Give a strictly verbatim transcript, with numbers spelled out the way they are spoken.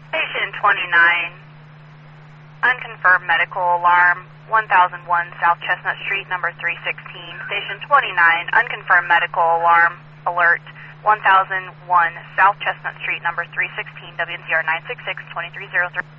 Station twenty-nine, unconfirmed medical alarm, one thousand one South Chestnut Street, number three sixteen. Station twenty-nine, unconfirmed medical alarm, alert, one thousand one South Chestnut Street, number three sixteen, W N Z R nine six six, two three zero three.